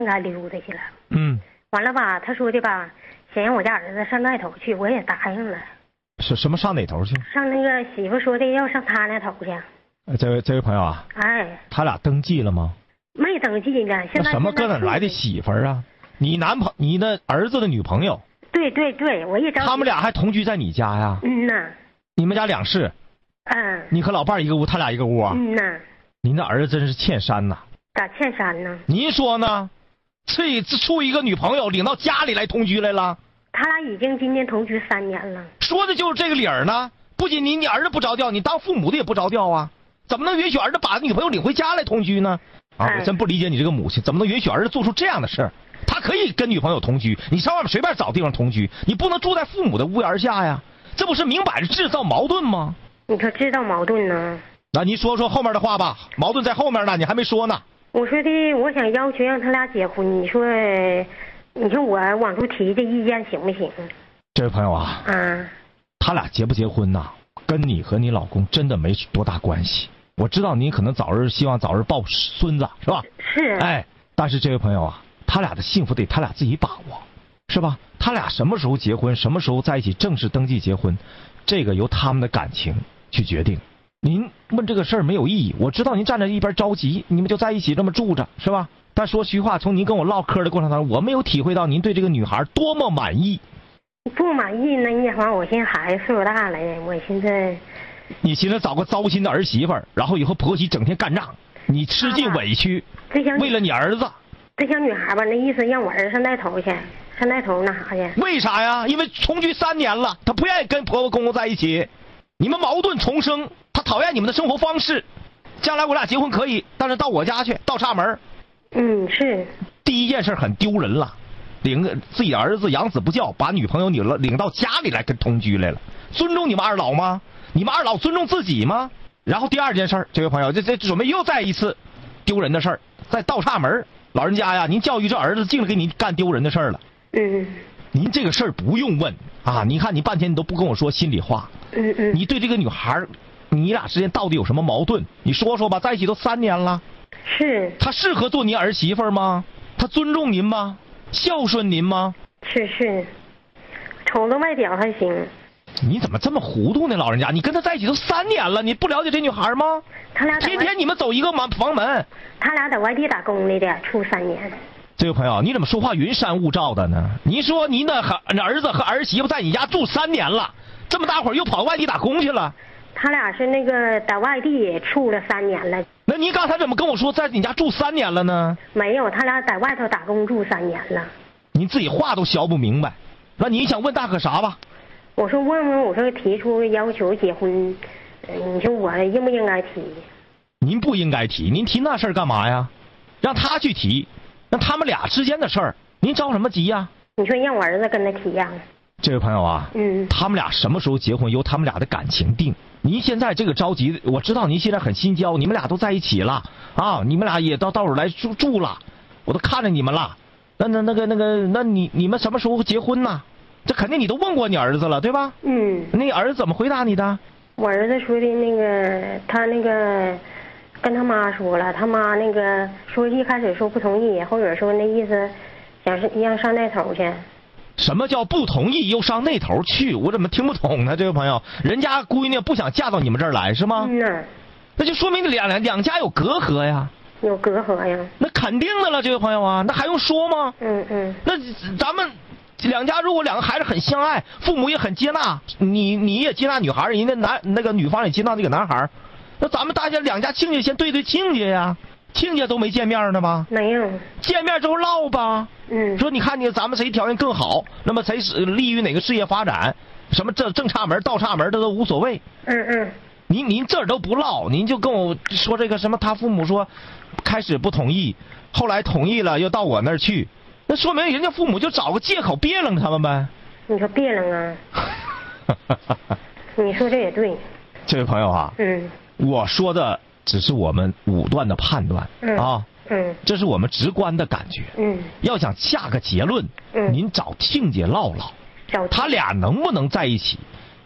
家溜达去了。 完了吧，他说的吧，想让我家儿子上那头去，我也答应了。 是什么上哪头去？ 上那个媳妇说的要上他那头去。 这位朋友啊，他俩登记了吗？ 没登记呢。现在什么搁哪来的媳妇啊？你的儿子的女朋友？ 对，我一着急。 他们俩还同居在你家呀？ 呐。 你们家2室？你和老伴一个屋，他俩一个屋啊？ 呐。 您的儿子真是欠山呐！ 咋欠山呢？ 您说呢？处一个女朋友领到家里来同居来了？ 他俩已经今年同居3年了。 说的就是这个理儿呢。不仅你儿子不着调，你当父母的也不着调啊？怎么能允许儿子把女朋友领回家来同居呢？我真不理解你这个母亲，怎么能允许儿子做出这样的事儿？他可以跟女朋友同居，你上外面随便找地方同居，你不能住在父母的屋檐下呀？这不是明摆着制造矛盾吗？ 你说制造矛盾呢？ 那你说后面的话吧，矛盾在后面呢，你还没说呢。 我说的，我想要求让他俩结婚，你说我往出提这意见行不行？ 这位朋友啊，他俩结不结婚呐，跟你和你老公真的没多大关系。我知道你可能希望早日抱孙子，是吧？ 是。 但是这位朋友啊，他俩的幸福得他俩自己把握，是吧？他俩什么时候结婚，什么时候在一起正式登记结婚，这个由他们的感情去决定。您问这个事儿没有意义，我知道您站在一边着急，你们就在一起这么住着，是吧？但说实话，从您跟我唠嗑的过程当中，我没有体会到您对这个女孩多么满意。 不满意呢？你好，我现在孩子岁数大了，我现在。 你寻思找个糟心的儿媳妇儿，然后以后婆媳整天干仗，你吃尽委屈，为了你儿子。 这小女孩吧，那意思让我儿子上那头去，上那头那啥去。 为啥呀？因为同居3年了，她不愿意跟婆婆公公在一起，你们矛盾重生，她讨厌你们的生活方式。将来我俩结婚可以，但是到我家去倒插门。 是。 第一件事很丢人了，领自己儿子养子不教，把女朋友领到家里来跟同居来了，尊重你们二老吗？你们二老尊重自己吗？然后第2件事，这位朋友，这准备又再一次丢人的事儿，再倒插门。老人家呀，您教育这儿子净给你干丢人的事儿了。您这个事儿不用问啊！你看你半天你都不跟我说心里话。你对这个女孩，你俩之间到底有什么矛盾？你说说吧，在一起都3年了。 是。 她适合做您儿媳妇吗？她尊重您吗？孝顺您吗？ 是。瞅着外表还行。 你怎么这么糊涂呢，老人家？你跟他在一起都3年了，你不了解这女孩吗？ 他俩天天你们走一个房门。 他俩在外地打工来的，处3年。 这位朋友，你怎么说话云山雾罩的呢？你说您的儿子和儿媳妇在你家住3年了，这么大会儿又跑外地打工去了。 他俩是那个在外地处了3年了。 那你刚才怎么跟我说在你家住3年了呢？ 没有，他俩在外头打工住3年了。 你自己话都学不明白，那你想问大可啥吧？ 我说问问，我说提出要求结婚，你说我应不应该提？ 您不应该提，您提那事儿干嘛呀？让他去提，那他们俩之间的事儿，您着什么急呀？ 你说让我儿子跟他提呀？ 这位朋友啊，他们俩什么时候结婚由他们俩的感情定。您现在这个着急，我知道您现在很心焦，你们俩都在一起了啊，你们俩也到时候来住了，我都看着你们了。那你们什么时候结婚呢？这肯定你都问过你儿子了，对吧？那儿子怎么回答你的？ 我儿子说的那个，他那个跟他妈说了，他妈那个说一开始说不同意，后边说那意思想是让上那头去。 什么叫不同意又上那头去？我怎么听不懂呢？这位朋友，人家闺女不想嫁到你们这儿来是吗？那就说明两家有隔阂呀。 有隔阂呀？ 那肯定的了，这位朋友啊，那还用说吗？那咱们两家如果2个孩子很相爱，父母也很接纳，你也接纳女孩，人家那个女方也接纳这个男孩，那咱们大家2家亲家先对亲家呀，亲家都没见面呢吧？ 没有。见面之后唠吧。说你看咱们谁条件更好，那么谁利于哪个事业发展，什么这正插门倒插门这都无所谓。您这都不唠，您就跟我说这个什么他父母说开始不同意，后来同意了又到我那儿去，那说明人家父母就找个借口别楞他们呗。 你说别楞啊？你说这也对。 这位朋友啊，我说的只是我们武断的判断啊。这是我们直观的感觉。要想下个结论，您找亲家唠唠，他俩能不能在一起？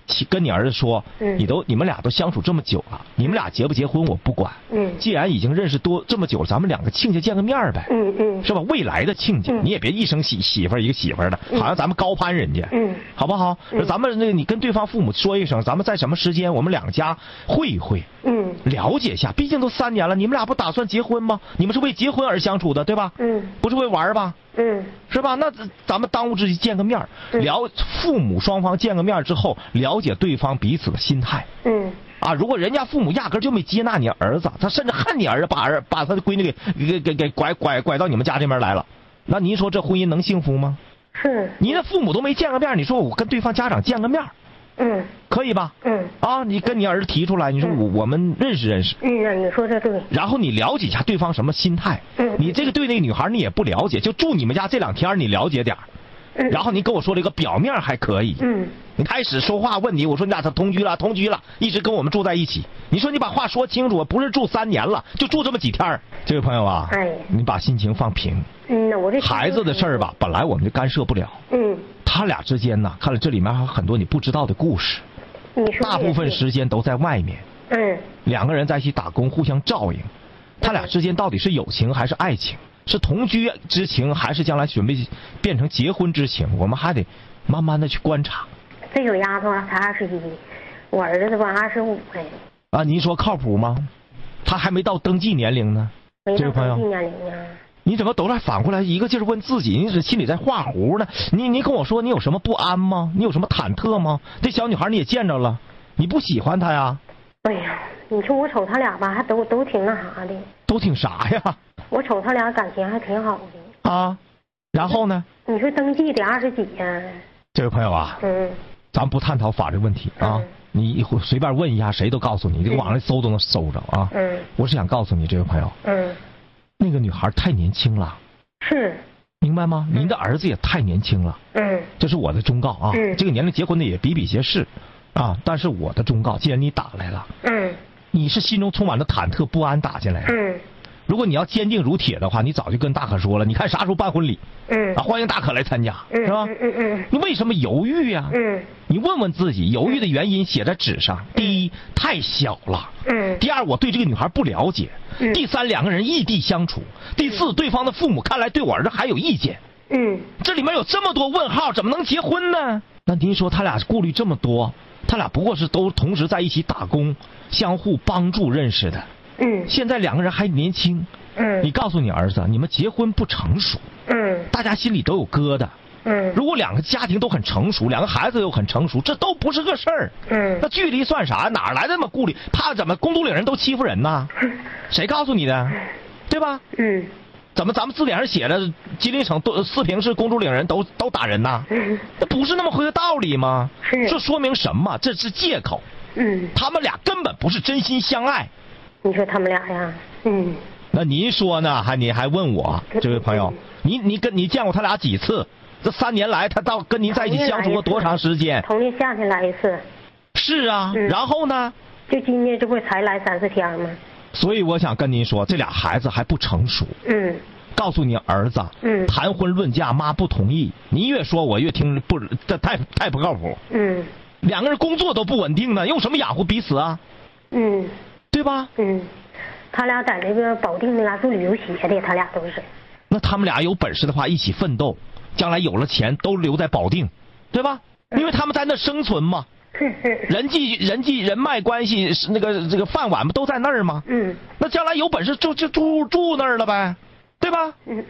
跟你儿子说，你们俩都相处这么久了，你们俩结不结婚我不管。既然已经认识这么久了，咱们两个亲家见个面呗。是吧？未来的亲家，你也别一生媳妇儿一个媳妇儿的，好像咱们高攀人家。好不好？咱们你跟对方父母说一声，咱们在什么时间我们两家会一会。了解一下，毕竟都3年了，你们俩不打算结婚吗？你们是为结婚而相处的，对吧？不是为玩吧？是吧？那咱们当务之急见个面，父母双方见个面之后，了解对方彼此的心态。如果人家父母压根就没接纳你儿子，他甚至恨你儿子，把他的闺女给拐到你们家这边来了，那您说这婚姻能幸福吗？ 是。 您的父母都没见个面，你说我跟对方家长见个面，可以吧？你跟你儿子提出来，你说我们认识认识。 你说这对。 然后你了解一下对方什么心态。你这个对那个女孩你也不了解，就住你们家这2天你了解点。然后你跟我说了一个表面还可以。你开始说话问你，我说你俩同居了，一直跟我们住在一起。你说你把话说清楚，不是住3年了，就住这么几天。这位朋友啊，你把心情放平。孩子的事儿吧，本来我们就干涉不了。他俩之间呢，看来这里面还有很多你不知道的故事。大部分时间都在外面。2个人在一起打工，互相照应。他俩之间到底是友情还是爱情？是同居之情，还是将来准备变成结婚之情？我们还得慢慢的去观察。 这个丫头才21，我儿子吧25岁。 您说靠谱吗？他还没到登记年龄呢。这位朋友，你怎么都来反过来一个劲儿问自己？你这心里在画弧呢？你跟我说你有什么不安吗？你有什么忐忑吗？这小女孩你也见着了，你不喜欢她呀？ 哎呀，你说我瞅他俩吧，还都挺那啥的。 都挺啥呀？我瞅他俩感情还挺好的。然后呢？ 你说登记得20几呀？ 这位朋友啊，咱不探讨法律问题啊，你随便问一下，谁都告诉你，这个网上搜都能搜着啊。我是想告诉你，这位朋友，那个女孩太年轻了。 是。 明白吗？您的儿子也太年轻了。这是我的忠告啊。这个年龄结婚的也比比皆是。但是我的忠告，既然你打来了，你是心中充满了忐忑不安打进来的。如果你要坚定如铁的话，你早就跟大可说了，你看啥时候办婚礼？欢迎大可来参加，是吧？你为什么犹豫呀？你问问自己，犹豫的原因写在纸上。第一，太小了。第二，我对这个女孩不了解。第三，2个人异地相处。第四，对方的父母看来对我儿子还有意见。这里面有这么多问号，怎么能结婚呢？那您说他俩顾虑这么多，他俩不过是都同时在一起打工，相互帮助认识的。现在2个人还年轻。你告诉你儿子，你们结婚不成熟。大家心里都有疙瘩。如果2个家庭都很成熟，2个孩子又很成熟，这都不是个事儿。那距离算啥？哪来的那么顾虑？怕怎么公主岭人都欺负人呢？谁告诉你的？对吧？怎么咱们字典上写着吉林省4平市公主岭人都打人呐？这不是那么回个道理吗？这说明什么？这是借口。他们俩根本不是真心相爱。 你说他们俩呀？ 那您说呢？你还问我，这位朋友，你见过他俩几次？这3年来，他到跟您在一起相处过多长时间？ 头年夏天来一次。 是啊，然后呢？ 就今年这不才来3、4天吗？ 所以我想跟您说，这俩孩子还不成熟。告诉你儿子，谈婚论嫁，妈不同意。你越说我越听不，这太不靠谱。2个人工作都不稳定呢，用什么养活彼此啊？对吧？ 他俩在那个保定那嘎做旅游鞋的，他俩都是。 那他们俩有本事的话，一起奋斗，将来有了钱都留在保定，对吧？因为他们在那生存嘛。人脉关系，这个饭碗不都在那儿吗？那将来有本事就住那儿了呗，对吧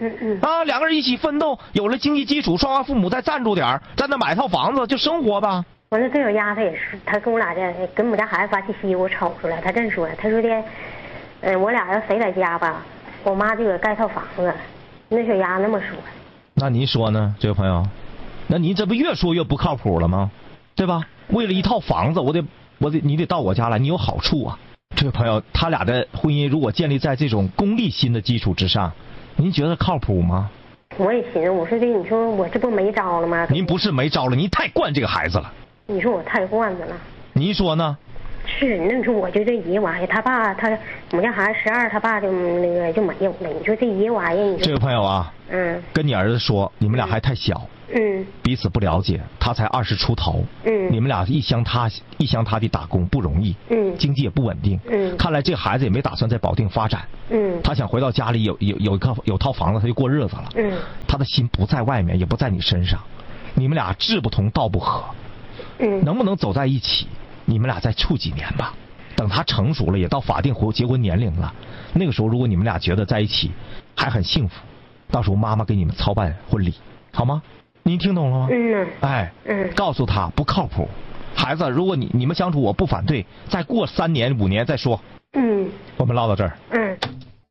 ？2个人一起奋斗，有了经济基础，双方父母再赞助点，在那买套房子就生活吧。 完了，这小丫头也是，她跟我俩跟我们家孩子发信息，我瞅出来，她这么说，她说的，我俩要谁在家吧，我妈就给盖套房子。那小丫那么说。 那您说呢，这位朋友？那您这不越说越不靠谱了吗？对吧？为了一套房子，你得到我家来，你有好处啊。这位朋友，他俩的婚姻如果建立在这种功利心的基础之上，您觉得靠谱吗？ 我也寻思，我说你说我这不没招了吗？ 您不是没招了，您太惯这个孩子了。 你说我太惯着了。 您说呢？ 是，那时候我就这一玩意儿，他爸我们家孩子12，他爸就那个就没有了。你说这一玩意儿， 这位朋友啊，跟你儿子说，你们俩还太小，彼此不了解，他才20出头，你们俩异乡他地打工不容易，经济也不稳定，看来这孩子也没打算在保定发展，他想回到家里有套房子，他就过日子了，他的心不在外面，也不在你身上，你们俩志不同道不合，能不能走在一起？你们俩再处几年吧，等他成熟了，也到法定结婚年龄了，那个时候如果你们俩觉得在一起还很幸福，到时候妈妈给你们操办婚礼，好吗？您听懂了吗？告诉他不靠谱，孩子，如果你们相处我不反对，再过3年5年再说。我们唠到这儿。